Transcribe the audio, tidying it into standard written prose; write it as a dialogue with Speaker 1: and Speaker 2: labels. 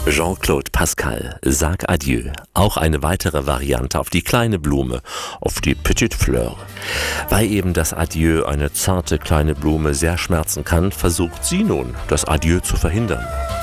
Speaker 1: Jean-Claude Pascal, Sag Adieu. Auch eine weitere Variante auf die kleine Blume, auf die Petite Fleur. Weil eben das Adieu eine zarte kleine Blume sehr schmerzen kann, versucht sie nun, das Adieu zu verhindern.